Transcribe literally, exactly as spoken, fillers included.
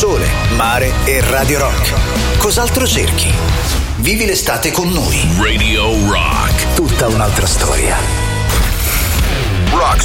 sole, mare e Radio Rock. Cos'altro cerchi? Vivi l'estate con noi. Radio Rock. Tutta un'altra storia. Rock